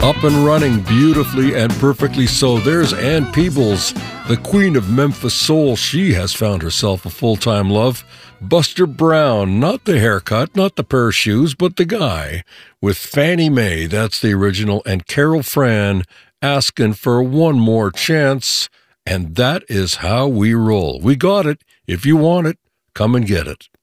Up and running beautifully and perfectly so. There's Ann Peebles, the queen of Memphis soul. She has found herself a full-time love. Buster Brown, not the haircut, not the pair of shoes, but the guy. With Fannie Mae, that's the original, and Carol Fran asking for one more chance. And that is how we roll. We got it. If you want it, come and get it.